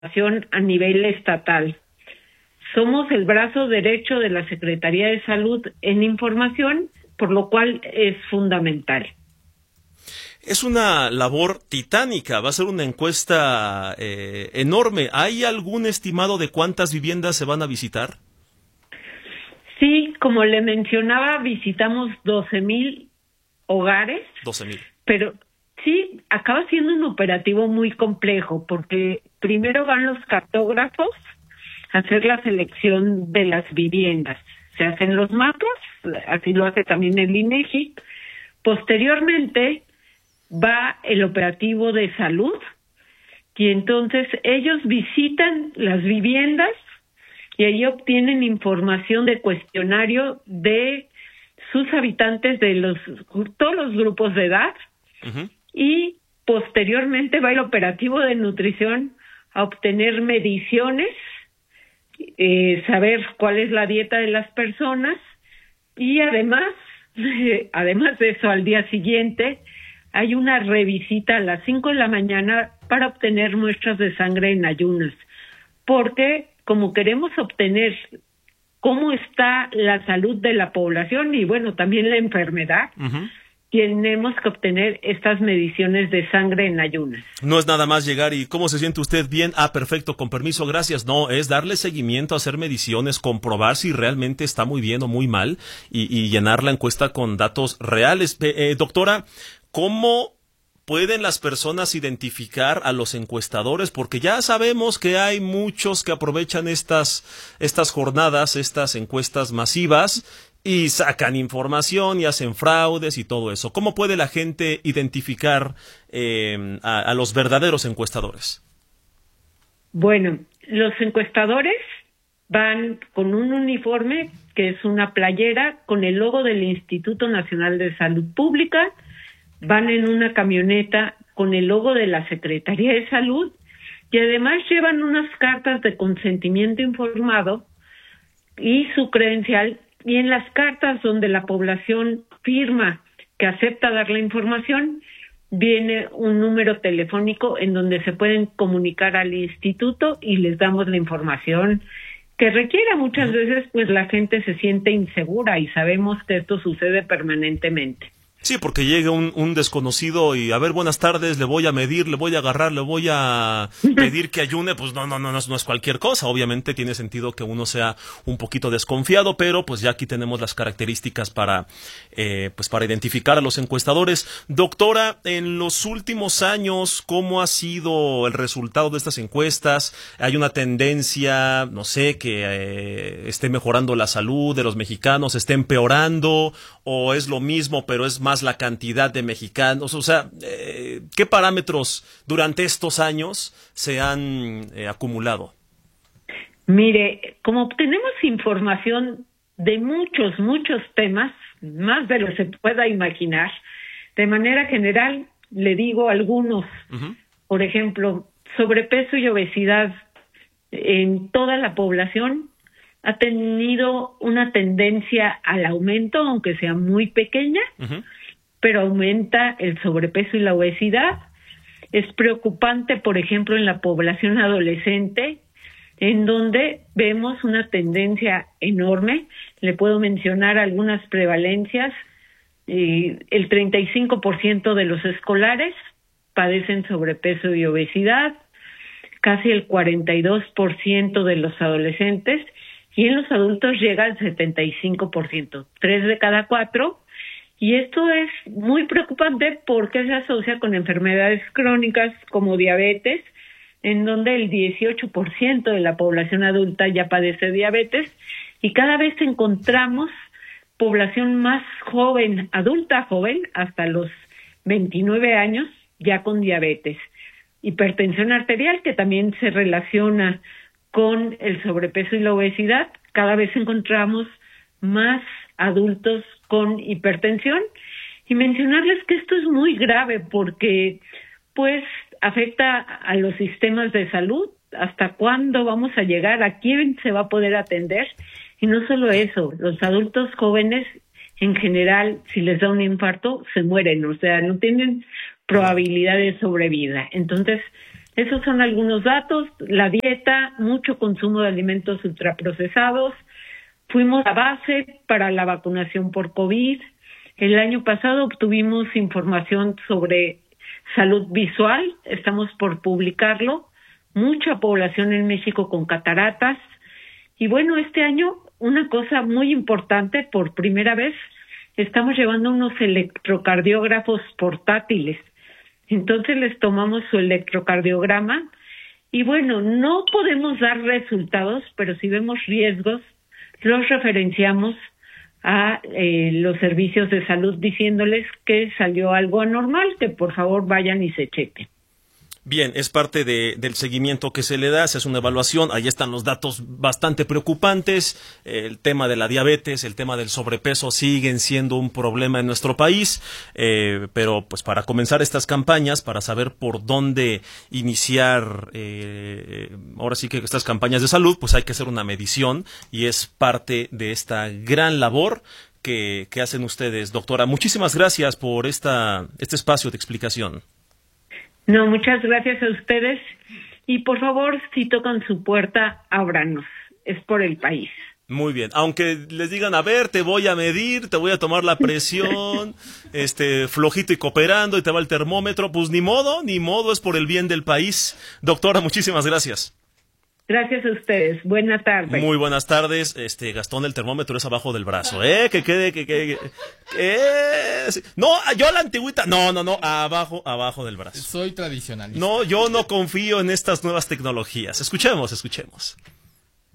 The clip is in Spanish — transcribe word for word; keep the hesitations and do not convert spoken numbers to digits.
a nivel estatal. Somos el brazo derecho de la Secretaría de Salud en información, por lo cual es fundamental. Es una labor titánica, va a ser una encuesta eh, enorme. ¿Hay algún estimado de cuántas viviendas se van a visitar? Sí, como le mencionaba, visitamos doce mil hogares. doce mil. Pero sí, acaba siendo un operativo muy complejo, porque primero van los cartógrafos a hacer la selección de las viviendas. Se hacen los mapas, así lo hace también el INEGI. Posteriormente va el operativo de salud, y entonces ellos visitan las viviendas y ahí obtienen información de cuestionario de sus habitantes de los todos los grupos de edad. Uh-huh. Y posteriormente va el operativo de nutrición a obtener mediciones, eh, saber cuál es la dieta de las personas, y además, eh, además de eso, al día siguiente hay una revisita a las cinco de la mañana para obtener muestras de sangre en ayunas, porque como queremos obtener cómo está la salud de la población y bueno, también la enfermedad, uh-huh, tenemos que obtener estas mediciones de sangre en ayunas. No es nada más llegar y ¿cómo se siente usted? Bien, ah, perfecto, con permiso, gracias. No, es darle seguimiento, hacer mediciones, comprobar si realmente está muy bien o muy mal y, y llenar la encuesta con datos reales. Eh, doctora, ¿cómo pueden las personas identificar a los encuestadores? Porque ya sabemos que hay muchos que aprovechan estas, estas jornadas, estas encuestas masivas, y sacan información y hacen fraudes y todo eso. ¿Cómo puede la gente identificar eh, a, a los verdaderos encuestadores? Bueno, los encuestadores van con un uniforme que es una playera con el logo del Instituto Nacional de Salud Pública, van en una camioneta con el logo de la Secretaría de Salud y además llevan unas cartas de consentimiento informado y su credencial. Y en las cartas donde la población firma que acepta dar la información, viene un número telefónico en donde se pueden comunicar al instituto y les damos la información que requiera. Muchas veces pues la gente se siente insegura y sabemos que esto sucede permanentemente. Sí, porque llega un, un desconocido y, a ver, buenas tardes, le voy a medir, le voy a agarrar, le voy a pedir que ayune, pues no, no, no, no es, no es cualquier cosa. Obviamente tiene sentido que uno sea un poquito desconfiado, pero pues ya aquí tenemos las características para, eh, pues para identificar a los encuestadores. Doctora, en los últimos años, ¿cómo ha sido el resultado de estas encuestas? ¿Hay una tendencia, no sé, que eh, esté mejorando la salud de los mexicanos, esté empeorando, o es lo mismo, pero es más la cantidad de mexicanos? O sea, eh, ¿qué parámetros durante estos años se han eh, acumulado? Mire, como obtenemos información de muchos, muchos temas, más de lo que se pueda imaginar, de manera general, le digo algunos. Uh-huh. Por ejemplo, sobrepeso y obesidad en toda la población ha tenido una tendencia al aumento, aunque sea muy pequeña, uh-huh, pero aumenta el sobrepeso y la obesidad. Es preocupante, por ejemplo, en la población adolescente, en donde vemos una tendencia enorme. Le puedo mencionar algunas prevalencias. Eh, el treinta y cinco por ciento de los escolares padecen sobrepeso y obesidad, casi el cuarenta y dos por ciento de los adolescentes, y en los adultos llega al setenta y cinco por ciento, tres de cada cuatro, y esto es muy preocupante porque se asocia con enfermedades crónicas como diabetes, en donde el dieciocho por ciento de la población adulta ya padece diabetes, y cada vez encontramos población más joven, adulta joven, hasta los veintinueve años, ya con diabetes. Hipertensión arterial, que también se relaciona con el sobrepeso y la obesidad, cada vez encontramos más adultos con hipertensión. Y mencionarles que esto es muy grave porque pues afecta a los sistemas de salud. ¿Hasta cuándo vamos a llegar? ¿A quién se va a poder atender? Y no solo eso, los adultos jóvenes en general, si les da un infarto, se mueren, o sea, no tienen probabilidad de sobrevida. Entonces, Esos son algunos datos. La dieta, mucho consumo de alimentos ultraprocesados. Fuimos a base para la vacunación por COVID. El año pasado obtuvimos información sobre salud visual. Estamos por publicarlo. Mucha población en México con cataratas. Y bueno, este año una cosa muy importante, por primera vez estamos llevando unos electrocardiógrafos portátiles. Entonces les tomamos su electrocardiograma y bueno, no podemos dar resultados, pero si vemos riesgos, los referenciamos a eh, los servicios de salud diciéndoles que salió algo anormal, que por favor vayan y se chequen. Bien, es parte de, del seguimiento que se le da, se hace una evaluación, ahí están los datos bastante preocupantes, el tema de la diabetes, el tema del sobrepeso siguen siendo un problema en nuestro país, eh, pero pues para comenzar estas campañas, para saber por dónde iniciar, eh, ahora sí que estas campañas de salud, pues hay que hacer una medición y es parte de esta gran labor que, que hacen ustedes, doctora. Muchísimas gracias por esta, este espacio de explicación. No, muchas gracias a ustedes y por favor, si tocan su puerta, ábranos, es por el país. Muy bien, aunque les digan, a ver, te voy a medir, te voy a tomar la presión, este, flojito y cooperando y te va el termómetro, pues ni modo, ni modo, es por el bien del país. Doctora, muchísimas gracias. Gracias a ustedes. Buenas tardes. Muy buenas tardes. Este, Gastón, el termómetro es abajo del brazo, ¿eh? Que quede, que quede. Que, que, no, yo la antigüita. No, no, no, abajo, abajo del brazo. Soy tradicionalista. No, yo no confío en estas nuevas tecnologías. Escuchemos, escuchemos.